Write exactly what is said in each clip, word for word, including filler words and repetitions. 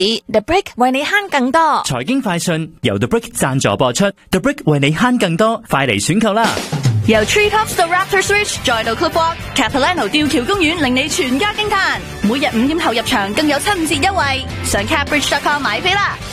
The Brick 為你慳更多。 財經快訊由 The Brick 贊助播出 ，The Brick 為你慳更多，快嚟選購啦！ 由 Treetops 到 Raptor Switch 再到 Clipwalk，Capilano 吊橋公園令你全家驚嘆。每日五點後入場更有七五折優惠，上 Capbridge dot com 買飛啦！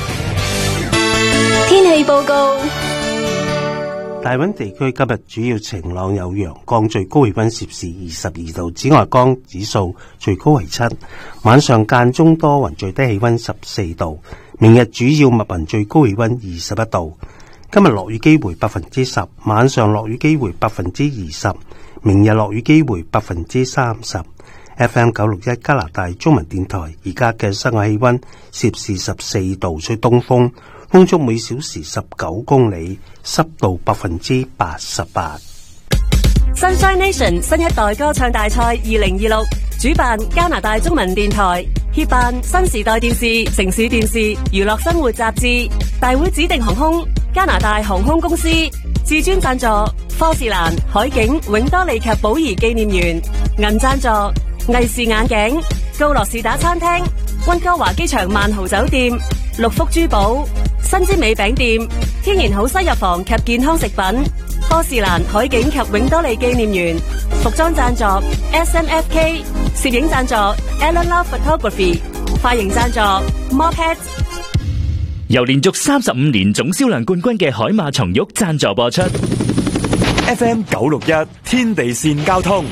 天氣報告。 大溫地區今日主要晴朗有陽光，最高氣溫攝氏二十二度，紫外光指數最高為七。晚上間中多雲，最低氣溫十四度。明日主要密雲，最高氣溫二十一度。今日落雨機會百分之十，晚上落雨機會百分之二十，明日落雨機會百分之三十。F M 九六一加拿大中文電台，而家嘅室外氣溫攝氏十四度，吹東風。風速每小時十九公里，濕度百分之八十八。 Sunshine Nation 新一代歌唱大賽二零二六主辦加拿大中文電台，協辦新時代電視、城市電視、娛樂生活雜誌。大會指定航空加拿大航空公司，至尊贊助科士蘭、海景、永多利及寶儀紀念園，銀贊助藝視眼鏡、高樂士打餐廳、溫哥華機場萬豪酒店、六福珠寶、新之美餅店、天然好西藥房及健康食品、科士蘭、海景及永多利紀念園，服裝贊助 S M F K， 攝影贊助 Ellen Love Photography， 髮型贊助 Mopheads。 由連續三十五年總銷量冠軍嘅海馬床褥贊助播出。 F M 九六一天地線交通。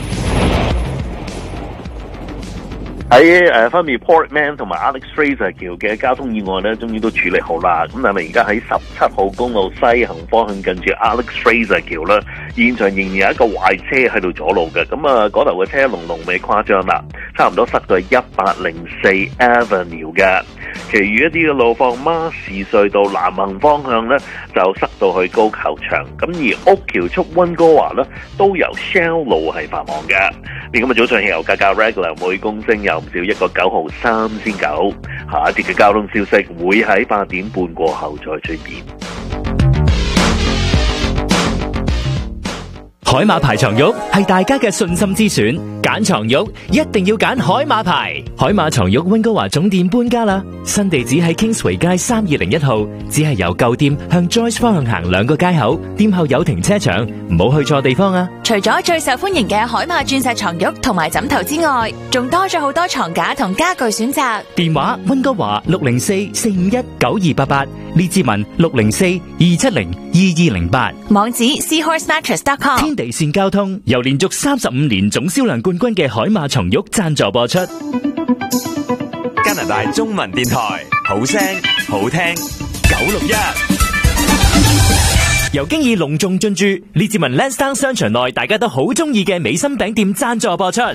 喺誒分別 Portman 同埋 Alex Fraser 橋嘅交通意外咧，終於都處理好啦。咁但係而家喺十七號公路西行方向近住 Alex Fraser 橋啦，現場仍然有一個壞車喺度阻路嘅。咁啊，嗰頭嘅車龍龍尾誇張啦，差唔多塞到一百零四 Avenue 嘅。其餘一啲嘅路況，馬士隧道南行方向咧就塞到去高球場。咁而屋橋出溫哥華咧都由 Shell 路係繁忙嘅。你今日早上汽油價格 regular 每公升有唔少一個九毫三先九。下一節嘅交通消息會喺八點半過後再出現。 海馬牌床褥係大家嘅信心之選，揀床褥一定要揀海馬牌。海馬床褥溫哥華總店搬家啦，新地址喺 Kingsway 街三二零一號，只係由舊店向 Joyce 方向行兩個街口，店後有停車場，唔好去錯地方啊！ 除咗最受歡迎嘅海馬鑽石床褥同埋枕頭之外，仲多咗好多床架同家具選擇。 電話溫哥華六零四四五一九二八八，列志文六零四二七零二二零八， 網址 seahorse mattress dot com。 天地線交通由連續三十五年總銷量冠軍嘅海馬床褥贊助播出。 加拿大中文電台，好聲好聽九六一。 由經已隆重進駐列治文 Lansdowne 商場內大家都好中意嘅美心餅店贊助播出。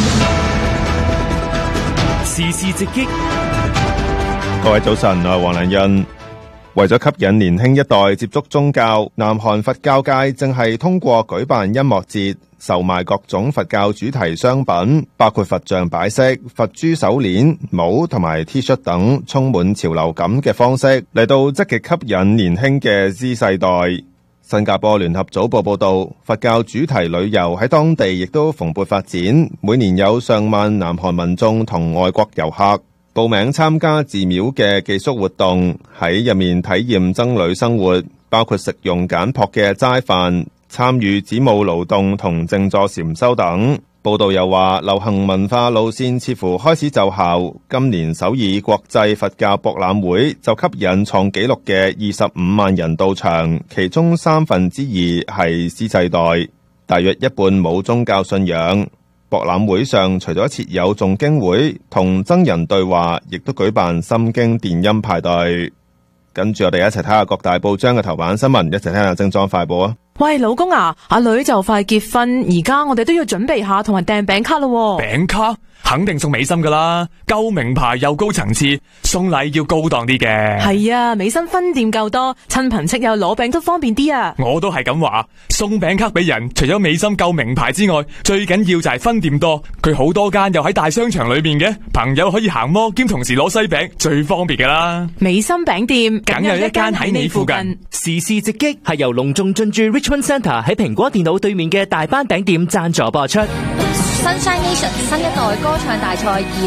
時事直擊， 各位早晨，我係黃良欣。為咗吸引年輕一代接觸宗教，南韓佛教界正係通過舉辦音樂節，售賣各種佛教主題商品，包括佛像擺飾、佛珠手鏈、帽同埋 T 恤等，充滿潮流感嘅方式嚟到積極吸引年輕嘅 Z 世代。新加坡聯合早報報道，佛教主題旅遊喺當地亦都蓬勃發展，每年有上萬南韓民眾同外國遊客報名參加寺廟嘅寄宿活動，喺入面體驗僧侶生活，包括食用簡樸嘅齋飯、參與子母勞動同靜坐禪修等。報道又話，流行文化路線似乎開始奏效，今年首爾國際佛教博覽會就吸引創紀錄嘅二十五萬人到場，其中三分之二係 Z 世代，大約一半冇宗教信仰。博覽會上除咗設有誦經會同僧人對話，亦都舉辦心經電音派對。跟住我哋一齊睇下各大報章嘅頭版新聞，一齊聽下精裝快報啊！ 喂，老公啊，阿女就快結婚，而家我哋都要準備下同埋訂餅卡咯。 餅卡肯定送美心噶啦，夠名牌又高層次，送禮要高檔啲嘅。 係啊，美心分店夠多，親朋戚友攞餅都方便啲啊。 我都係咁話，送餅卡俾人，除咗美心夠名牌之外，最緊要就係分店多。佢好多間又喺大商場裏邊嘅，朋友可以行摩兼同時攞西餅，最方便噶啦。 美心餅店梗有一間喺你附近。 時事直擊係由隆重進駐 Richmond Centre 喺蘋果電腦對面嘅大班餅店贊助播出。 Sunshine Nation 新一代歌唱大賽二